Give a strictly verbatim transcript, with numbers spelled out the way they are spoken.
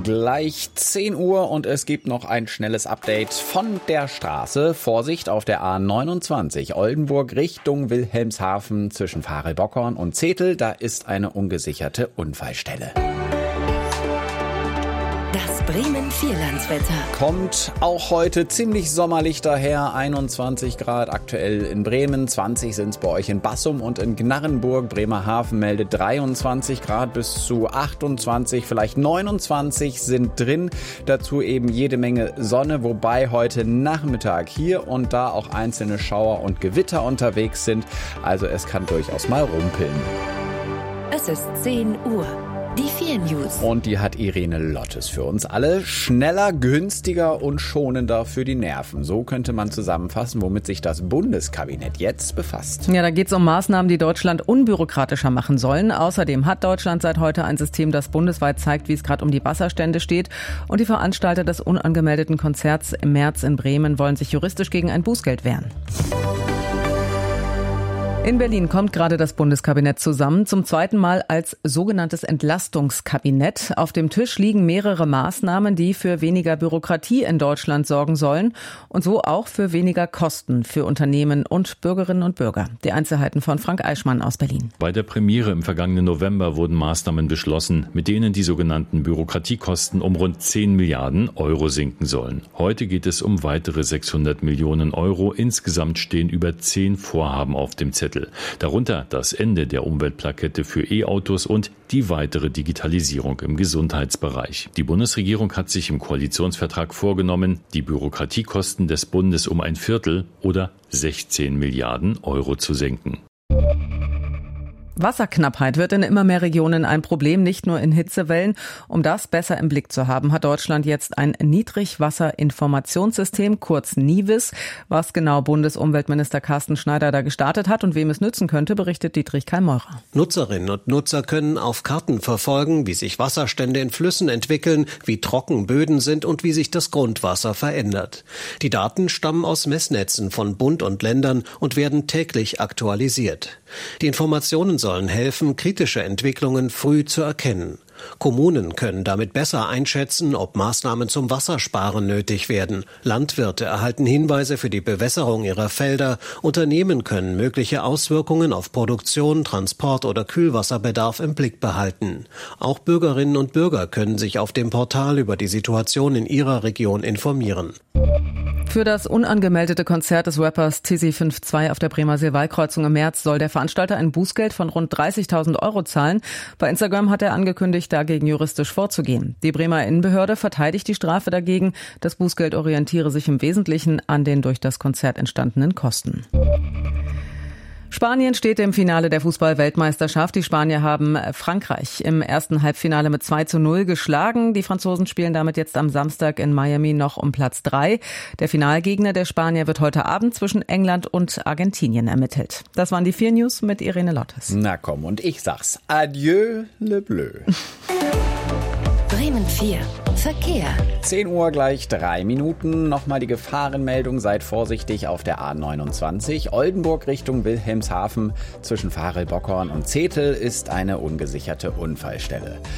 Gleich zehn Uhr und es gibt noch ein schnelles Update von der Straße. Vorsicht auf der A neunundzwanzig Oldenburg Richtung Wilhelmshaven zwischen Farel-Bockhorn und Zetel. Da ist eine ungesicherte Unfallstelle. Das Bremen-Vierlandswetter. Kommt auch heute ziemlich sommerlich daher. einundzwanzig Grad aktuell in Bremen, zwanzig sind es bei euch in Bassum und in Gnarrenburg. Bremerhaven meldet dreiundzwanzig Grad bis zu achtundzwanzig, vielleicht neunundzwanzig sind drin. Dazu eben jede Menge Sonne, wobei heute Nachmittag hier und da auch einzelne Schauer und Gewitter unterwegs sind. Also es kann durchaus mal rumpeln. Es ist zehn Uhr. Die vier News. Und die hat Irene Lottes für uns alle. Schneller, günstiger und schonender für die Nerven. So könnte man zusammenfassen, womit sich das Bundeskabinett jetzt befasst. Ja, da geht es um Maßnahmen, die Deutschland unbürokratischer machen sollen. Außerdem hat Deutschland seit heute ein System, das bundesweit zeigt, wie es gerade um die Wasserstände steht. Und die Veranstalter des unangemeldeten Konzerts im März in Bremen wollen sich juristisch gegen ein Bußgeld wehren. In Berlin kommt gerade das Bundeskabinett zusammen, zum zweiten Mal als sogenanntes Entlastungskabinett. Auf dem Tisch liegen mehrere Maßnahmen, die für weniger Bürokratie in Deutschland sorgen sollen und so auch für weniger Kosten für Unternehmen und Bürgerinnen und Bürger. Die Einzelheiten von Frank Eichmann aus Berlin. Bei der Premiere im vergangenen November wurden Maßnahmen beschlossen, mit denen die sogenannten Bürokratiekosten um rund zehn Milliarden Euro sinken sollen. Heute geht es um weitere sechshundert Millionen Euro. Insgesamt stehen über zehn Vorhaben auf dem Zettel. Darunter das Ende der Umweltplakette für E-Autos und die weitere Digitalisierung im Gesundheitsbereich. Die Bundesregierung hat sich im Koalitionsvertrag vorgenommen, die Bürokratiekosten des Bundes um ein Viertel oder sechzehn Milliarden Euro zu senken. Wasserknappheit wird in immer mehr Regionen ein Problem, nicht nur in Hitzewellen. Um das besser im Blick zu haben, hat Deutschland jetzt ein Niedrigwasserinformationssystem, kurz NIWIS. Was genau Bundesumweltminister Carsten Schneider da gestartet hat und wem es nützen könnte, berichtet Dietrich Keil-Meurer. Nutzerinnen und Nutzer können auf Karten verfolgen, wie sich Wasserstände in Flüssen entwickeln, wie trocken Böden sind und wie sich das Grundwasser verändert. Die Daten stammen aus Messnetzen von Bund und Ländern und werden täglich aktualisiert. Die Informationen sollen helfen, kritische Entwicklungen früh zu erkennen. Kommunen können damit besser einschätzen, ob Maßnahmen zum Wassersparen nötig werden. Landwirte erhalten Hinweise für die Bewässerung ihrer Felder. Unternehmen können mögliche Auswirkungen auf Produktion, Transport oder Kühlwasserbedarf im Blick behalten. Auch Bürgerinnen und Bürger können sich auf dem Portal über die Situation in ihrer Region informieren. Für das unangemeldete Konzert des Rappers Tizi fünf zwei auf der Bremer Seewaldkreuzung im März soll der Veranstalter ein Bußgeld von rund dreißigtausend Euro zahlen. Bei Instagram hat er angekündigt, dagegen juristisch vorzugehen. Die Bremer Innenbehörde verteidigt die Strafe dagegen. Das Bußgeld orientiere sich im Wesentlichen an den durch das Konzert entstandenen Kosten. Spanien steht im Finale der Fußball-Weltmeisterschaft. Die Spanier haben Frankreich im ersten Halbfinale mit zwei zu null geschlagen. Die Franzosen spielen damit jetzt am Samstag in Miami noch um Platz drei. Der Finalgegner der Spanier wird heute Abend zwischen England und Argentinien ermittelt. Das waren die vier News mit Irene Lottes. Na komm, und ich sag's. Adieu, le bleu. Bremen vier. Verkehr. zehn Uhr gleich drei Minuten. Nochmal die Gefahrenmeldung. Seid vorsichtig auf der A neunundzwanzig. Oldenburg Richtung Wilhelmshaven zwischen Farel-Bockhorn und Zetel ist eine ungesicherte Unfallstelle.